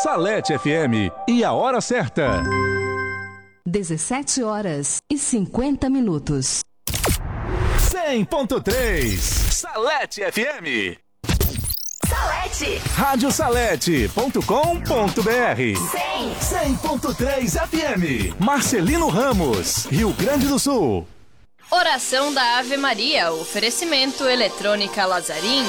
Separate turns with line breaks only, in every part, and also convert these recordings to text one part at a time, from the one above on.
Salete FM e a hora certa.
17h50.
100.3 Salete FM.
Salete.
Radiosalete.com.br 100.3 FM. Marcelino Ramos, Rio Grande do Sul.
Oração da Ave Maria. Oferecimento Eletrônica Lazarim.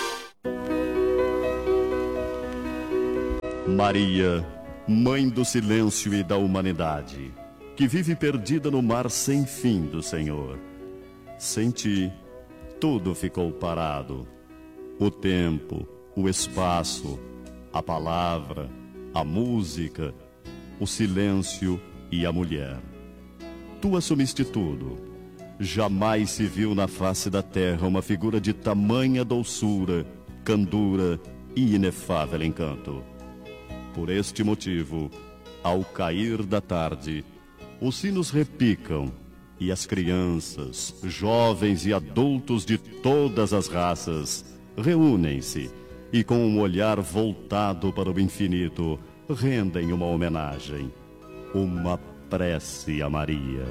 Maria, Mãe do silêncio e da humanidade, que vive perdida no mar sem fim do Senhor. Sem ti, tudo ficou parado. O tempo, o espaço, a palavra, a música, o silêncio e a mulher. Tu assumiste tudo. Jamais se viu na face da terra uma figura de tamanha doçura, candura e inefável encanto. Por este motivo, ao cair da tarde, os sinos repicam e as crianças, jovens e adultos de todas as raças reúnem-se e, com um olhar voltado para o infinito, rendem uma homenagem, uma prece a Maria.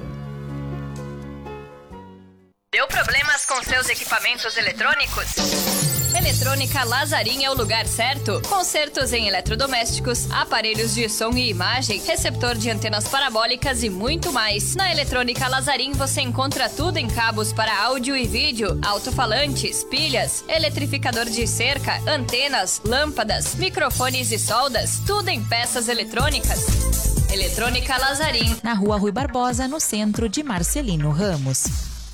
Deu problemas com seus equipamentos eletrônicos? Eletrônica Lazarim é o lugar certo. Consertos em eletrodomésticos, aparelhos de som e imagem, receptor de antenas parabólicas e muito mais. Na Eletrônica Lazarim você encontra tudo em cabos para áudio e vídeo, alto-falantes, pilhas, eletrificador de cerca, antenas, lâmpadas, microfones e soldas, tudo em peças eletrônicas. Eletrônica Lazarim.
Na Rua Rui Barbosa, no centro de Marcelino Ramos.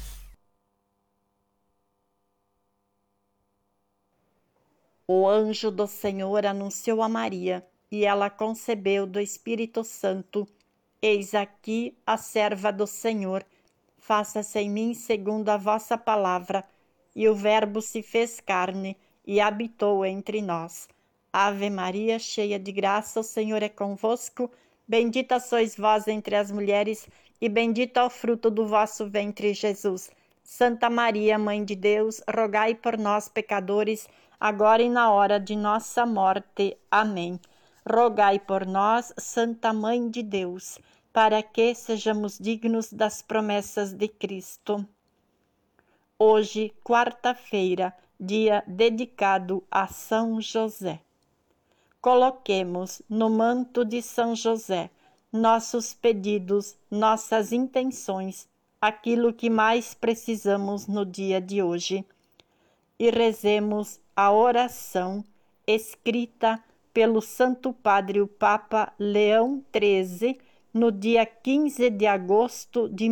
O anjo do Senhor anunciou a Maria, e ela concebeu do Espírito Santo. Eis aqui a serva do Senhor. Faça-se em mim segundo a vossa palavra. E o Verbo se fez carne e habitou entre nós. Ave Maria, cheia de graça, o Senhor é convosco. Bendita sois vós entre as mulheres, e bendito é o fruto do vosso ventre, Jesus. Santa Maria, Mãe de Deus, rogai por nós, pecadores, agora e na hora de nossa morte. Amém. Rogai por nós, Santa Mãe de Deus, para que sejamos dignos das promessas de Cristo. Hoje, quarta-feira, dia dedicado a São José. Coloquemos no manto de São José nossos pedidos, nossas intenções, aquilo que mais precisamos no dia de hoje. E rezemos a oração escrita pelo Santo Padre o Papa Leão XIII no dia 15 de agosto de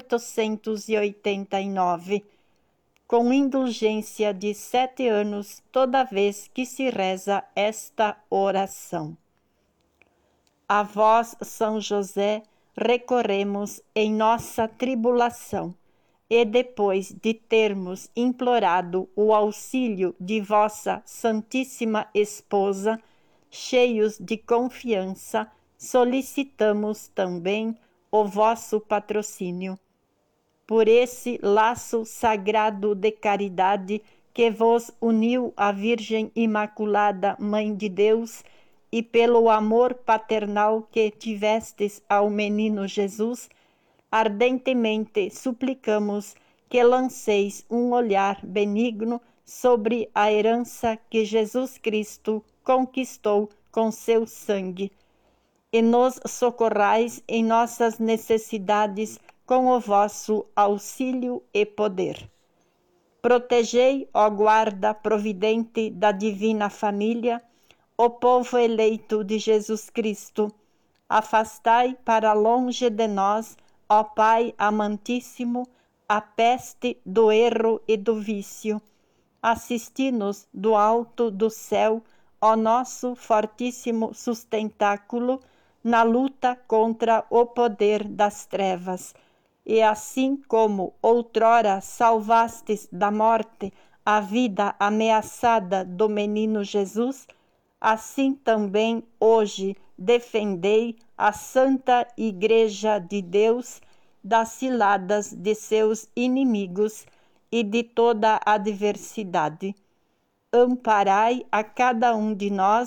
1889, com indulgência de 7 anos toda vez que se reza esta oração. A vós, São José, recorremos em nossa tribulação, e depois de termos implorado o auxílio de vossa Santíssima Esposa, cheios de confiança, solicitamos também o vosso patrocínio. Por esse laço sagrado de caridade que vos uniu à Virgem Imaculada, Mãe de Deus, e pelo amor paternal que tivestes ao menino Jesus, ardentemente suplicamos que lanceis um olhar benigno sobre a herança que Jesus Cristo conquistou com seu sangue, e nos socorrais em nossas necessidades com o vosso auxílio e poder. Protegei, ó guarda providente da divina família, o povo eleito de Jesus Cristo. Afastai para longe de nós, ó Pai amantíssimo, a peste do erro e do vício. Assisti-nos do alto do céu, ó nosso fortíssimo sustentáculo, na luta contra o poder das trevas. E assim como outrora salvastes da morte a vida ameaçada do menino Jesus, assim também hoje defendei a Santa Igreja de Deus das ciladas de seus inimigos e de toda adversidade. Amparai a cada um de nós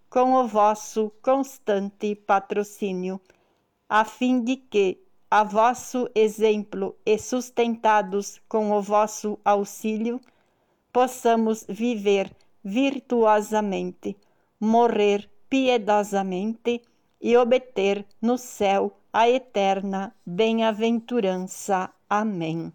com o vosso constante patrocínio, a fim de que, a vosso exemplo e sustentados com o vosso auxílio, possamos viver virtuosamente, morrer piedosamente e obter no céu a eterna bem-aventurança. Amém.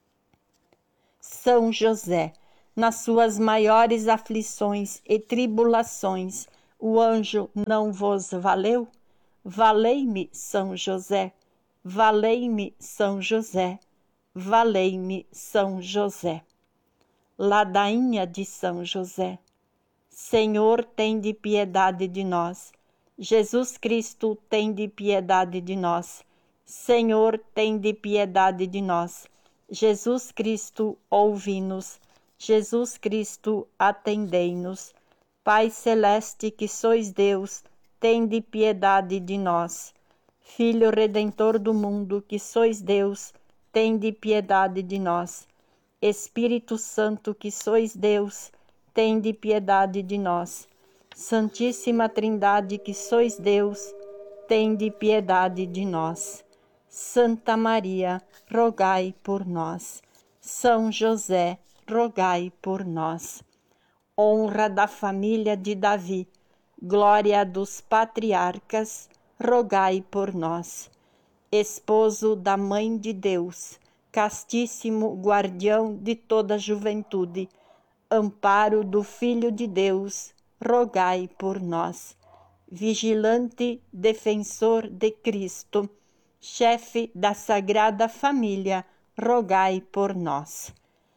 São José, nas suas maiores aflições e tribulações, o anjo não vos valeu? Valei-me, São José, valei-me, São José, valei-me, São José. Ladainha de São José. Senhor, tende piedade de nós. Jesus Cristo, tende piedade de nós. Senhor, tende piedade de nós. Jesus Cristo, ouvi-nos. Jesus Cristo, atendei-nos. Pai celeste, que sois Deus, tende piedade de nós. Filho Redentor do mundo, que sois Deus, tende piedade de nós. Espírito Santo, que sois Deus, tende piedade de nós. Santíssima Trindade, que sois Deus, tende piedade de nós. Santa Maria, rogai por nós. São José, rogai por nós. Honra da família de Davi, glória dos patriarcas, rogai por nós. Esposo da Mãe de Deus, castíssimo guardião de toda a juventude, amparo do Filho de Deus, rogai por nós. Vigilante defensor de Cristo, chefe da Sagrada Família, rogai por nós.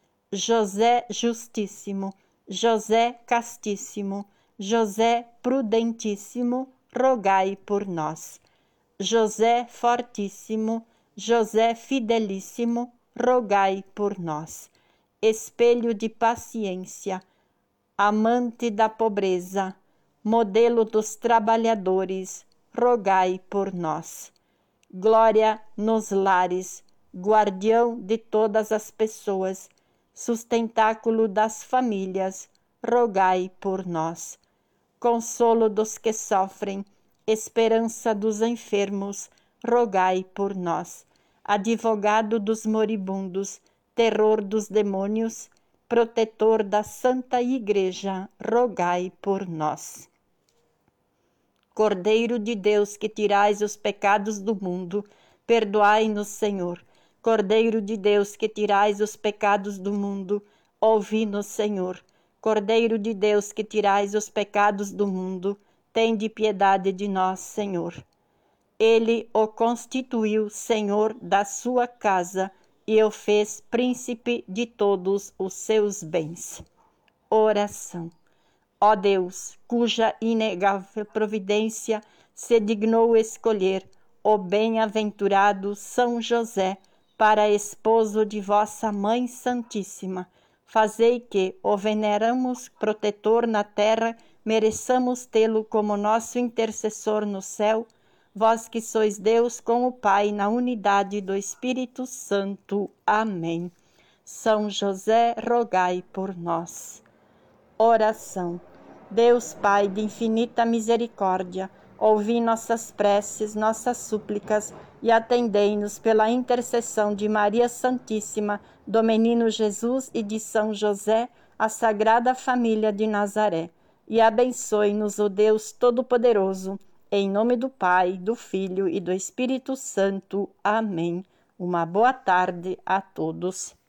José Justíssimo, José Castíssimo, José Prudentíssimo, rogai por nós. José Fortíssimo, José Fidelíssimo, rogai por nós. Espelho de paciência, amante da pobreza, modelo dos trabalhadores, rogai por nós. Glória nos lares, guardião de todas as pessoas, sustentáculo das famílias, rogai por nós. Consolo dos que sofrem, esperança dos enfermos, rogai por nós. Advogado dos moribundos, terror dos demônios, protetor da Santa Igreja, rogai por nós. Cordeiro de Deus, que tirais os pecados do mundo, perdoai-nos, Senhor. Cordeiro de Deus, que tirais os pecados do mundo, ouvi-nos, Senhor. Cordeiro de Deus, que tirais os pecados do mundo, tende piedade de nós, Senhor. Ele o constituiu Senhor da sua casa e o fez príncipe de todos os seus bens. Oração. Ó Deus, cuja inegável providência se dignou escolher o bem-aventurado São José para esposo de vossa Mãe Santíssima, fazei que o veneramos protetor na terra, mereçamos tê-lo como nosso intercessor no céu, vós que sois Deus com o Pai na unidade do Espírito Santo. Amém. São José, rogai por nós. Oração. Deus Pai de infinita misericórdia, ouvi nossas preces, nossas súplicas e atendei-nos pela intercessão de Maria Santíssima, do Menino Jesus e de São José, a Sagrada Família de Nazaré. E abençoe-nos o Deus Todo-Poderoso, em nome do Pai, do Filho e do Espírito Santo. Amém. Uma boa tarde a todos.